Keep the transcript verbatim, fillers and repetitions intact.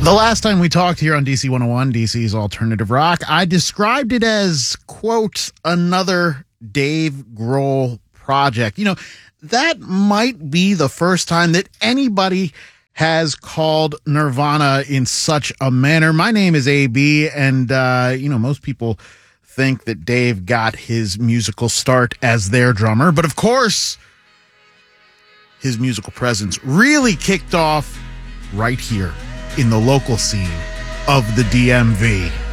The last time we talked here on D C one oh one, D C's Alternative Rock, I described it as, quote, another Dave Grohl project. You know, that might be the first time that anybody has called Nirvana in such a manner. My name is A B, and, uh, you know, most people think that Dave got his musical start as their drummer. But, of course, his musical presence really kicked off right here in the local scene of the D M V.